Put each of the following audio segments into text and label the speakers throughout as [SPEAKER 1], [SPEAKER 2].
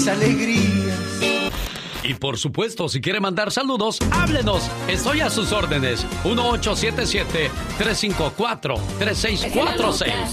[SPEAKER 1] alegrías.
[SPEAKER 2] Y por supuesto, si quiere mandar saludos, háblenos. Estoy a sus órdenes. 1877-354-3646.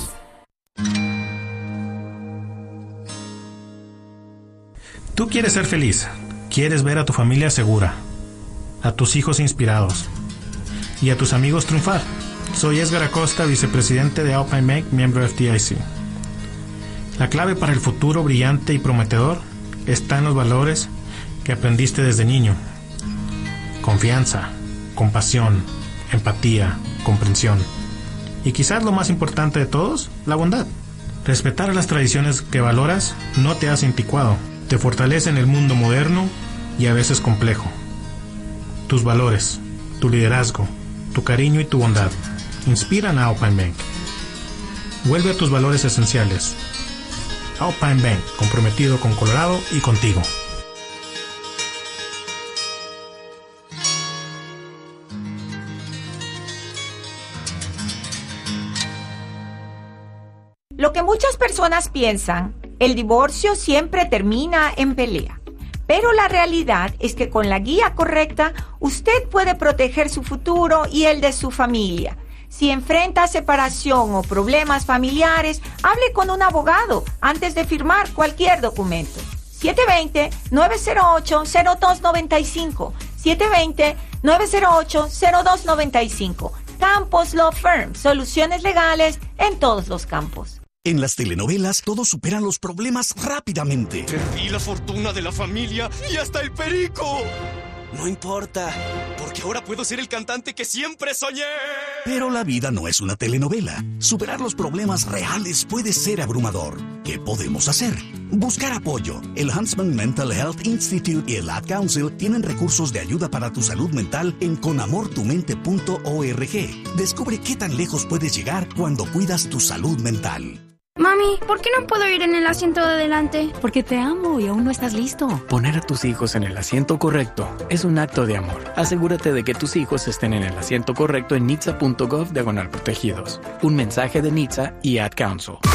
[SPEAKER 3] Tú quieres ser feliz. Quieres ver a tu familia segura, a tus hijos inspirados y a tus amigos triunfar. Soy Edgar Acosta, vicepresidente de Alpine Bank, miembro de FDIC. La clave para el futuro brillante y prometedor está en los valores que aprendiste desde niño. Confianza, compasión, empatía, comprensión. Y quizás lo más importante de todos, la bondad. Respetar las tradiciones que valoras no te hace anticuado, te fortalece en el mundo moderno y a veces complejo. Tus valores, tu liderazgo, tu cariño y tu bondad inspiran a Alpine Bank. Vuelve a tus valores esenciales. Alpine Bank, comprometido con Colorado y contigo.
[SPEAKER 4] Lo que muchas personas piensan, el divorcio siempre termina en pelea. Pero la realidad es que con la guía correcta, usted puede proteger su futuro y el de su familia. Si enfrenta separación o problemas familiares, hable con un abogado antes de firmar cualquier documento. 720-908-0295. 720-908-0295. Campos Law Firm. Soluciones legales en todos los campos.
[SPEAKER 5] En las telenovelas, todos superan los problemas rápidamente.
[SPEAKER 6] Perdí la fortuna de la familia y hasta el perico. No importa, porque ahora puedo ser el cantante que siempre soñé.
[SPEAKER 5] Pero la vida no es una telenovela. Superar los problemas reales puede ser abrumador. ¿Qué podemos hacer? Buscar apoyo. El Huntsman Mental Health Institute y el Ad Council tienen recursos de ayuda para tu salud mental en conamortumente.org. Descubre qué tan lejos puedes llegar cuando cuidas tu salud mental.
[SPEAKER 7] Mami, ¿por qué no puedo ir en el asiento de adelante?
[SPEAKER 8] Porque te amo y aún no estás listo. Poner a tus hijos en el asiento correcto es un acto de amor. Asegúrate de que tus hijos estén en el asiento correcto en nitsa.gov/protegidos. Un mensaje de NHTSA y Ad Council.